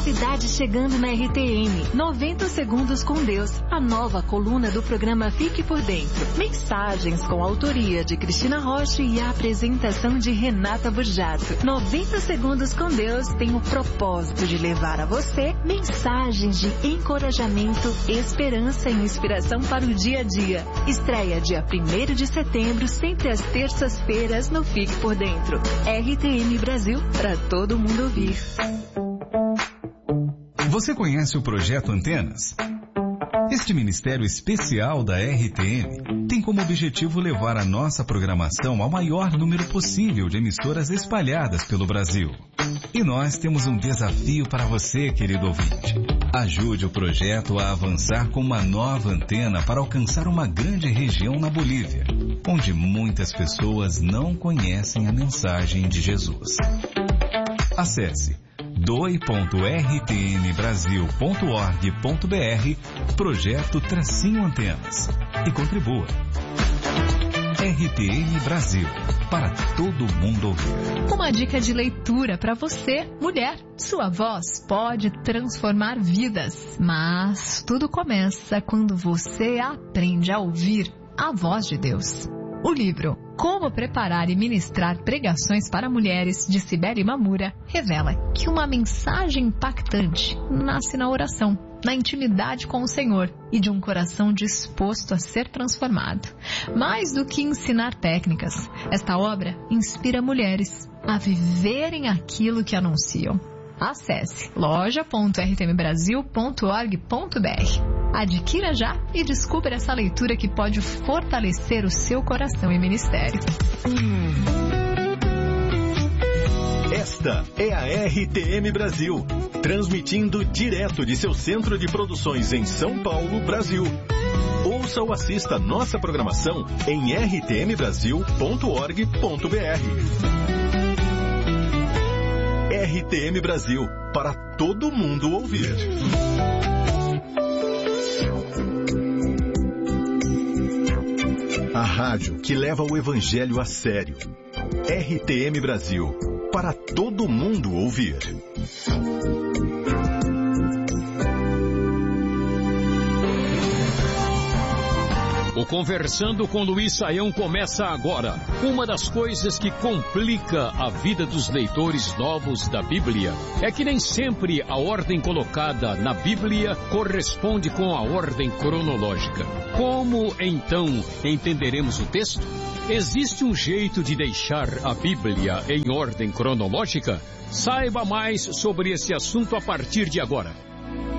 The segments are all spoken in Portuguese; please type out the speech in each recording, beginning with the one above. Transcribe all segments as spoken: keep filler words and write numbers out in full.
Novidade chegando na R T M. noventa segundos com Deus. A nova coluna do programa Fique por Dentro. Mensagens com a autoria de Cristina Rocha e a apresentação de Renata Burjato. noventa segundos com Deus tem o propósito de levar a você mensagens de encorajamento, esperança e inspiração para o dia a dia. Estreia dia primeiro de setembro, sempre às terças-feiras no Fique por Dentro. R T M Brasil, para todo mundo ouvir. Você conhece o Projeto Antenas? Este ministério especial da R T M tem como objetivo levar a nossa programação ao maior número possível de emissoras espalhadas pelo Brasil. E nós temos um desafio para você, querido ouvinte. Ajude o projeto a avançar com uma nova antena para alcançar uma grande região na Bolívia, onde muitas pessoas não conhecem a mensagem de Jesus. Acesse doe ponto r t m brasil ponto org ponto b r, projeto Tracinho Antenas, e contribua. R T M Brasil, para todo mundo ouvir. Uma dica de leitura para você, mulher. Sua voz pode transformar vidas, mas tudo começa quando você aprende a ouvir a voz de Deus. O livro Como Preparar e Ministrar Pregações para Mulheres, de Cibele Mamura, revela que uma mensagem impactante nasce na oração, na intimidade com o Senhor e de um coração disposto a ser transformado. Mais do que ensinar técnicas, esta obra inspira mulheres a viverem aquilo que anunciam. Acesse loja ponto r t m brasil ponto org ponto b r. Adquira já e descubra essa leitura que pode fortalecer o seu coração e ministério. Esta é a R T M Brasil, transmitindo direto de seu centro de produções em São Paulo, Brasil. Ouça ou assista nossa programação em r t m brasil ponto org ponto b r. R T M Brasil, para todo mundo ouvir. A rádio que leva o evangelho a sério. R T M Brasil, para todo mundo ouvir. O Conversando com Luiz Saião começa agora. Uma das coisas que complica a vida dos leitores novos da Bíblia é que nem sempre a ordem colocada na Bíblia corresponde com a ordem cronológica. Como, então, entenderemos o texto? Existe um jeito de deixar a Bíblia em ordem cronológica? Saiba mais sobre esse assunto a partir de agora.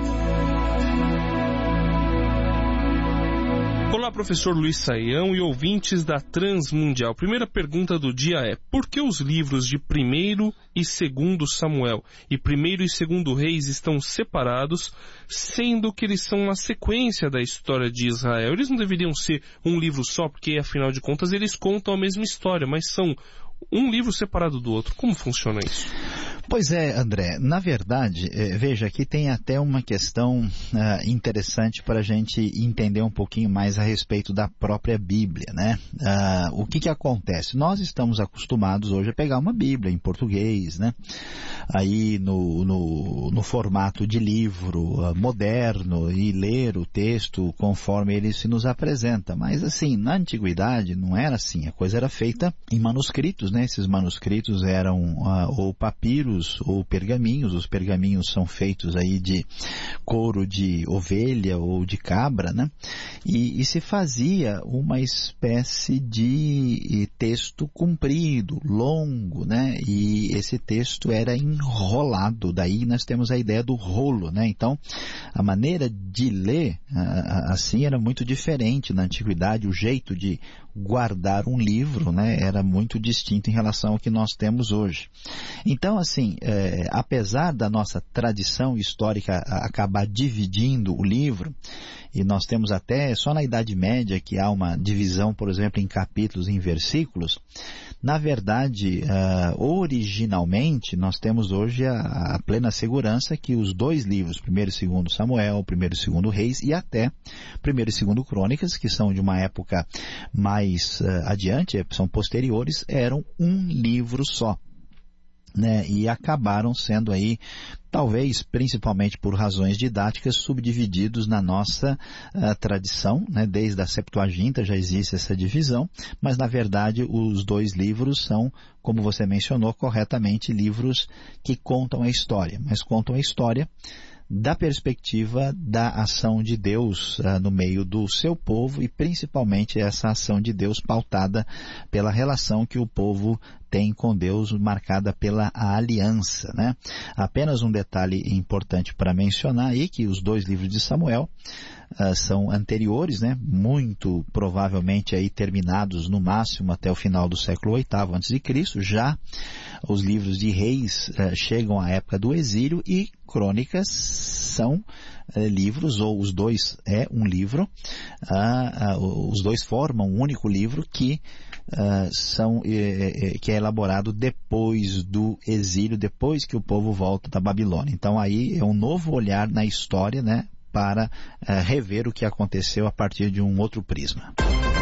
Olá, professor Luiz Saião e ouvintes da Transmundial. Primeira pergunta do dia é: por que os livros de primeiro e segundo Samuel e primeiro e segundo Reis estão separados, sendo que eles são uma sequência da história de Israel? Eles não deveriam ser um livro só, porque afinal de contas eles contam a mesma história, mas são um livro separado do outro. Como funciona isso? Pois é, André, na verdade, eh, veja, aqui tem até uma questão uh, interessante para a gente entender um pouquinho mais a respeito da própria Bíblia, né? Uh, o que que acontece? Nós estamos acostumados hoje a pegar uma Bíblia em português, né? Aí no, no, no formato de livro uh, moderno e ler o texto conforme ele se nos apresenta. Mas assim, na antiguidade não era assim, a coisa era feita em manuscritos, né? Esses manuscritos eram uh, ou papiros ou pergaminhos. Os pergaminhos são feitos aí de couro de ovelha ou de cabra, né? E, e se fazia uma espécie de texto comprido, longo, né? E esse texto era enrolado. Daí nós temos a ideia do rolo, né? Então, a maneira de ler assim era muito diferente na antiguidade. O jeito de guardar um livro, né, era muito distinto em relação ao que nós temos hoje. Então, assim, é, apesar da nossa tradição histórica acabar dividindo o livro, e nós temos até, só na Idade Média que há uma divisão, por exemplo, em capítulos, em versículos, na verdade, uh, originalmente, nós temos hoje a, a plena segurança que os dois livros, primeiro e segundo Samuel, primeiro e segundo Reis, e até primeiro e segundo Crônicas, que são de uma época mais uh, adiante, são posteriores, eram um livro só. né, e acabaram sendo aí, talvez principalmente por razões didáticas, subdivididos na nossa uh, tradição, né, desde a Septuaginta já existe essa divisão, mas na verdade os dois livros são, como você mencionou corretamente, livros que contam a história, mas contam a história da perspectiva da ação de Deus uh, no meio do seu povo, e principalmente essa ação de Deus pautada pela relação que o povo tem com Deus, marcada pela aliança, né? Apenas um detalhe importante para mencionar aí, que os dois livros de Samuel uh, são anteriores, né? Muito provavelmente aí terminados no máximo até o final do século oitavo antes de Cristo. Já os livros de Reis uh, chegam à época do exílio, e Crônicas são uh, livros, ou os dois é um livro, uh, uh, os dois formam um único livro que Uh, são, uh, uh, que é elaborado depois do exílio, depois que o povo volta da Babilônia. Então aí é um novo olhar na história, né, para uh, rever o que aconteceu a partir de um outro prisma.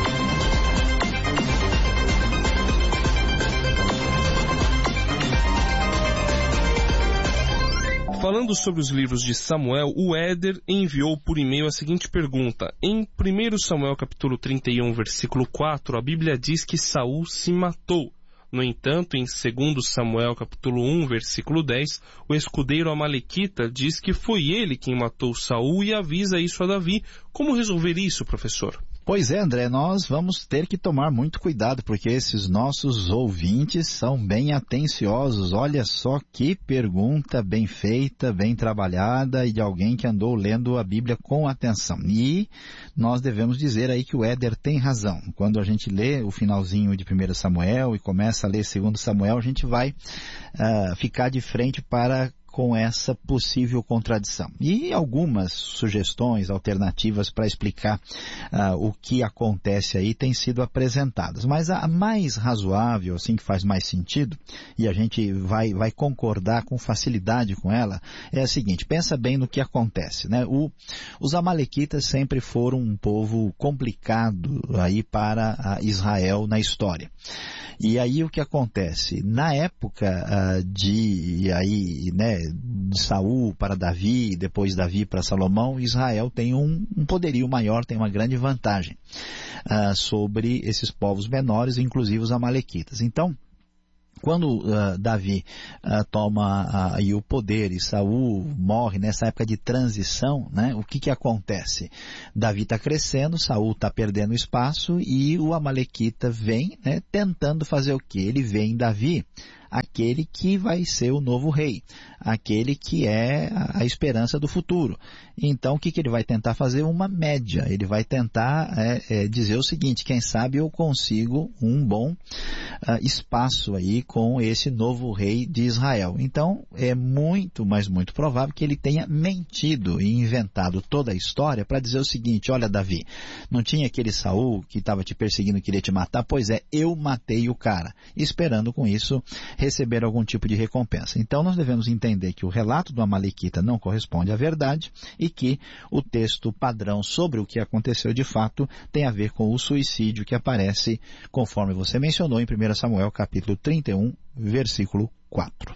Falando sobre os livros de Samuel, o Éder enviou por e-mail a seguinte pergunta. Em primeiro Samuel capítulo trinta e um, versículo quatro, a Bíblia diz que Saul se matou. No entanto, em segundo Samuel capítulo um, versículo dez, o escudeiro amalequita diz que foi ele quem matou Saul e avisa isso a Davi. Como resolver isso, professor? Pois é, André, nós vamos ter que tomar muito cuidado, porque esses nossos ouvintes são bem atenciosos. Olha só que pergunta bem feita, bem trabalhada, e de alguém que andou lendo a Bíblia com atenção. E nós devemos dizer aí que o Éder tem razão. Quando a gente lê o finalzinho de primeiro Samuel e começa a ler segundo Samuel, a gente vai uh, ficar de frente para com essa possível contradição. E algumas sugestões, alternativas para explicar uh, o que acontece aí têm sido apresentadas. Mas a mais razoável, assim, que faz mais sentido, e a gente vai, vai concordar com facilidade com ela, é a seguinte: pensa bem no que acontece, né? O, os amalequitas sempre foram um povo complicado aí para Israel na história. E aí o que acontece? Na época uh, de, aí, né, de Saul para Davi, depois Davi para Salomão, Israel tem um, um poderio maior, tem uma grande vantagem uh, sobre esses povos menores, inclusive os amalequitas. Então, quando uh, Davi uh, toma uh, o poder e Saul morre nessa época de transição, né, o que que acontece? Davi está crescendo, Saul está perdendo espaço, e o amalequita vem, né, tentando fazer o quê? Ele vê em Davi aquele que vai ser o novo rei, aquele que é a esperança do futuro. Então o que que ele vai tentar fazer? Uma média. Ele vai tentar é, é, dizer o seguinte: quem sabe eu consigo um bom uh, espaço aí com esse novo rei de Israel. Então é muito, mas muito provável que ele tenha mentido e inventado toda a história para dizer o seguinte: olha, Davi, não tinha aquele Saul que estava te perseguindo, queria te matar? Pois é, eu matei o cara, esperando com isso receber algum tipo de recompensa. Então nós devemos entender que o relato do amalequita não corresponde à verdade, e que o texto padrão sobre o que aconteceu de fato tem a ver com o suicídio que aparece, conforme você mencionou, em primeiro Samuel capítulo trinta e um, versículo quatro.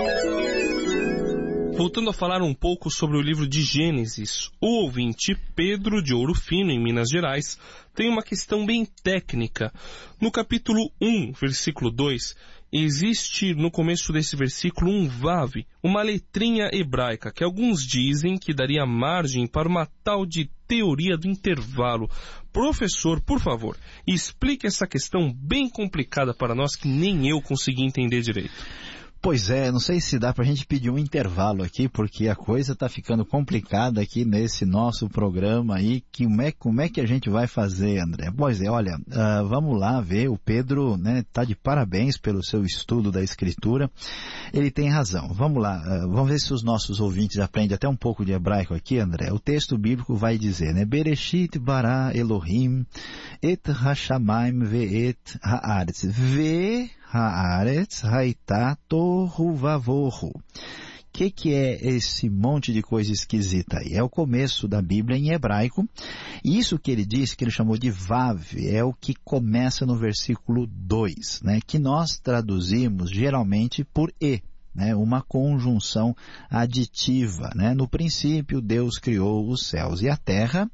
Voltando a falar um pouco sobre o livro de Gênesis, o ouvinte Pedro de Ouro Fino, em Minas Gerais, tem uma questão bem técnica. No capítulo um, versículo dois, existe no começo desse versículo um vav, uma letrinha hebraica, que alguns dizem que daria margem para uma tal de teoria do intervalo. Professor, por favor, explique essa questão bem complicada para nós, que nem eu consegui entender direito. Pois é, não sei se dá pra gente pedir um intervalo aqui, porque a coisa tá ficando complicada aqui nesse nosso programa aí. Que, como, é, como é que a gente vai fazer, André? Pois é, olha, uh, vamos lá ver, o Pedro, né, tá de parabéns pelo seu estudo da Escritura. Ele tem razão. Vamos lá, uh, vamos ver se os nossos ouvintes aprendem até um pouco de hebraico aqui, André. O texto bíblico vai dizer, né, Bereshit bara Elohim et hashamayim ve'et haaretz ve haaretz haita tohu vavohu. que que é esse monte de coisa esquisita aí? É o começo da Bíblia em hebraico, e isso que ele disse, que ele chamou de Vav, é o que começa no versículo dois, né? Que nós traduzimos geralmente por E, né? Uma conjunção aditiva, né? No princípio Deus criou os céus e a terra,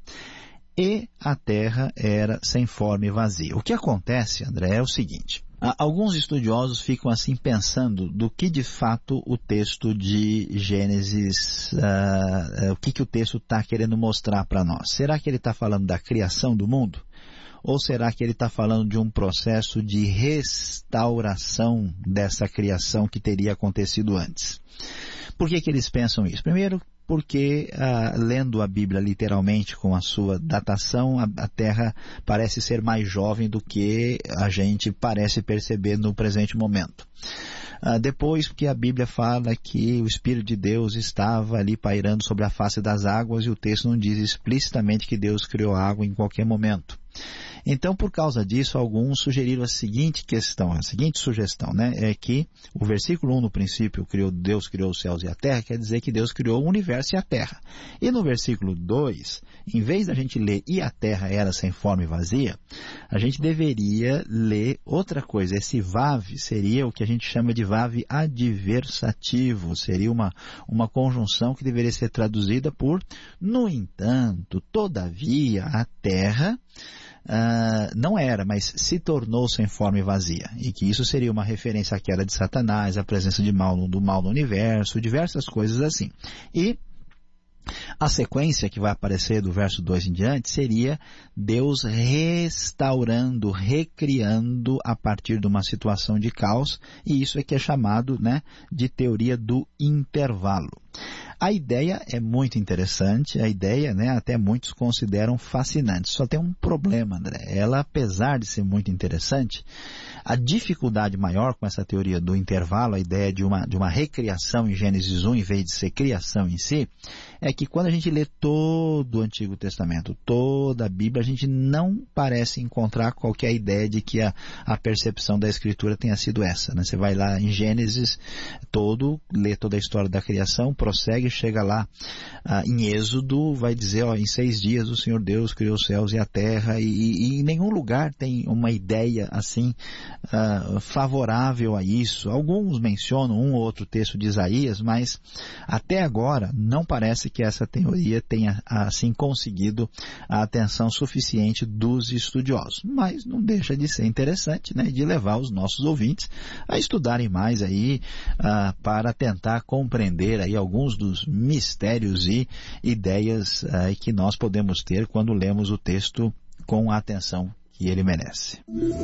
e a terra era sem forma e vazia. O que acontece, André, é o seguinte: alguns estudiosos ficam assim pensando do que de fato o texto de Gênesis, uh, uh, o que, que o texto está querendo mostrar para nós. Será que ele está falando da criação do mundo? Ou será que ele está falando de um processo de restauração dessa criação que teria acontecido antes? Por que que eles pensam isso? Primeiro, porque ah, lendo a Bíblia literalmente com a sua datação, a, a Terra parece ser mais jovem do que a gente parece perceber no presente momento. Ah, depois, porque a Bíblia fala que o Espírito de Deus estava ali pairando sobre a face das águas e o texto não diz explicitamente que Deus criou a água em qualquer momento. Então, por causa disso, alguns sugeriram a seguinte questão, a seguinte sugestão, né? É que o versículo um, no princípio, criou, Deus criou os céus e a terra, quer dizer que Deus criou o universo e a terra. E no versículo dois, em vez da gente ler e a terra era sem forma e vazia, a gente deveria ler outra coisa. Esse vav seria o que a gente chama de vav adversativo, seria uma, uma conjunção que deveria ser traduzida por no entanto, todavia, a terra Uh, não era, mas se tornou sem forma e vazia, e que isso seria uma referência à queda de Satanás, à presença de mal, do mal no universo, diversas coisas assim. E a sequência que vai aparecer do verso dois em diante seria Deus restaurando, recriando a partir de uma situação de caos, e isso é que é chamado, né, de teoria do intervalo. A ideia é muito interessante, a ideia, né, até muitos consideram fascinante. Só tem um problema, André. Ela, apesar de ser muito interessante, a dificuldade maior com essa teoria do intervalo, a ideia de uma, de uma recriação em Gênesis um, em vez de ser criação em si, é que quando a gente lê todo o Antigo Testamento, toda a Bíblia, a gente não parece encontrar qualquer ideia de que a, a percepção da Escritura tenha sido essa, né? Você vai lá em Gênesis todo, lê toda a história da criação, prossegue, chega lá ah, em Êxodo, vai dizer, ó, em seis dias o Senhor Deus criou os céus e a terra, e, e em nenhum lugar tem uma ideia assim ah, favorável a isso. Alguns mencionam um ou outro texto de Isaías, mas até agora não parece que essa teoria tenha assim conseguido a atenção suficiente dos estudiosos. Mas não deixa de ser interessante, né, de levar os nossos ouvintes a estudarem mais aí ah, para tentar compreender aí alguns dos mistérios e ideias uh, que nós podemos ter quando lemos o texto com a atenção que ele merece.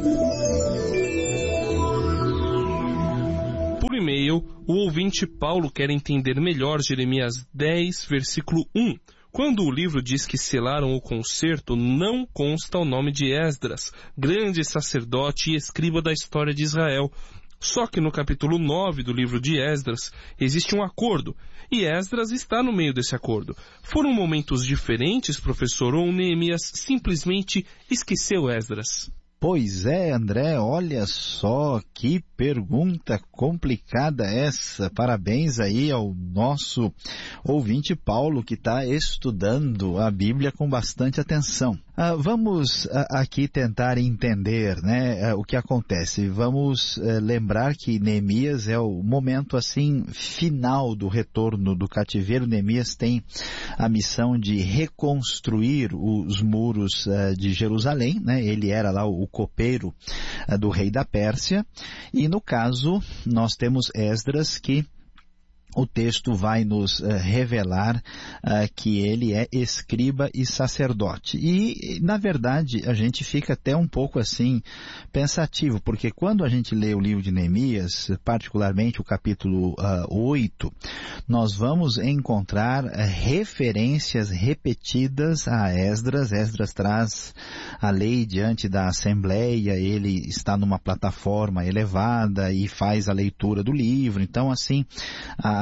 Por e-mail, o ouvinte Paulo quer entender melhor Jeremias dez, versículo um. Quando o livro diz que selaram o concerto, não consta o nome de Esdras, grande sacerdote e escriba da história de Israel. Só que no capítulo nove do livro de Esdras existe um acordo, e Esdras está no meio desse acordo. Foram momentos diferentes, professor, ou Neemias simplesmente esqueceu Esdras? Pois é, André, olha só que pergunta complicada essa. Parabéns aí ao nosso ouvinte Paulo, que está estudando a Bíblia com bastante atenção. Ah, vamos ah, aqui tentar entender, né, ah, o que acontece. Vamos ah, lembrar que Neemias é o momento assim final do retorno do cativeiro. Neemias tem a missão de reconstruir os muros ah, de Jerusalém, né? Ele era lá o copeiro ah, do rei da Pérsia, e no caso nós temos Esdras, que o texto vai nos uh, revelar uh, que ele é escriba e sacerdote. E, na verdade, a gente fica até um pouco assim pensativo, porque quando a gente lê o livro de Neemias, particularmente o capítulo uh, oito, nós vamos encontrar uh, referências repetidas a Esdras. Esdras traz a lei diante da Assembleia, ele está numa plataforma elevada e faz a leitura do livro. Então, assim, a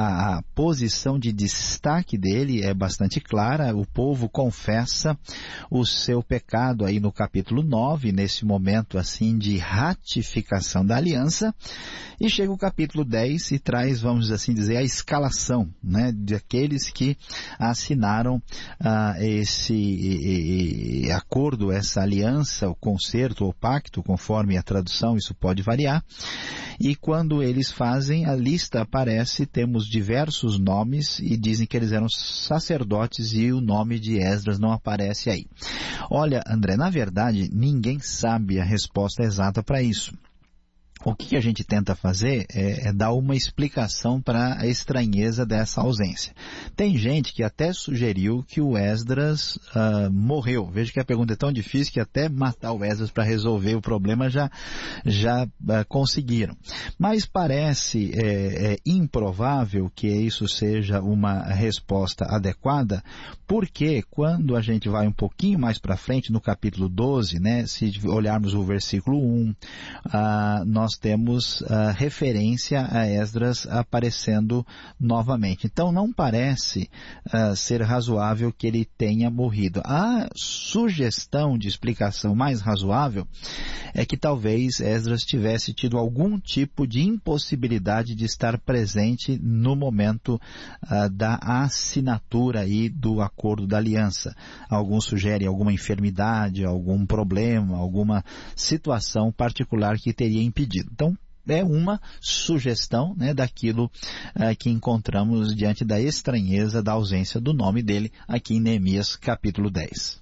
a, a posição de destaque dele é bastante clara. O povo confessa o seu pecado aí no capítulo nove, nesse momento assim de ratificação da aliança, e chega o capítulo dez e traz, vamos assim dizer, a escalação, né, daqueles que assinaram uh, esse e, e, acordo, essa aliança, o concerto ou pacto, conforme a tradução, isso pode variar. E quando eles fazem, a lista aparece, temos diversos nomes e dizem que eles eram sacerdotes e o nome de Esdras não aparece aí. Olha, André, na verdade, ninguém sabe a resposta exata para isso. O que a gente tenta fazer é, é dar uma explicação para a estranheza dessa ausência. Tem gente que até sugeriu que o Esdras uh, morreu. Veja que a pergunta é tão difícil que até matar o Esdras para resolver o problema já, já uh, conseguiram. Mas parece é, é improvável que isso seja uma resposta adequada, porque quando a gente vai um pouquinho mais para frente, no capítulo doze, né, se olharmos o versículo um, uh, nós temos uh, referência a Esdras aparecendo novamente. Então não parece uh, ser razoável que ele tenha morrido. A sugestão de explicação mais razoável é que talvez Esdras tivesse tido algum tipo de impossibilidade de estar presente no momento uh, da assinatura aí do acordo da aliança. Alguns sugerem alguma enfermidade, algum problema, alguma situação particular que teria impedido. Então, é uma sugestão, né, daquilo uh, que encontramos diante da estranheza da ausência do nome dele aqui em Neemias capítulo dez.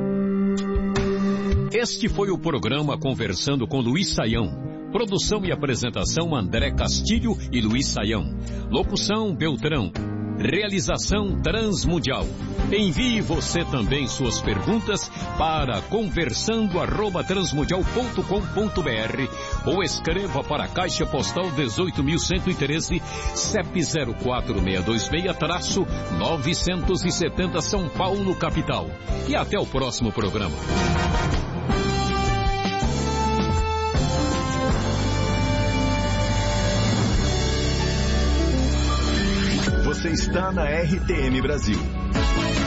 Este foi o programa Conversando com Luiz Saião. Produção e apresentação André Castilho e Luiz Saião. Locução Beltrão. Realização Transmundial. Envie você também suas perguntas para conversando arroba transmundial ponto com ponto br ou escreva para a Caixa Postal dezoito mil cento e treze, C E P zero quatro seis dois seis, novecentos e setenta São Paulo, capital. E até o próximo programa. Você está na R T M Brasil.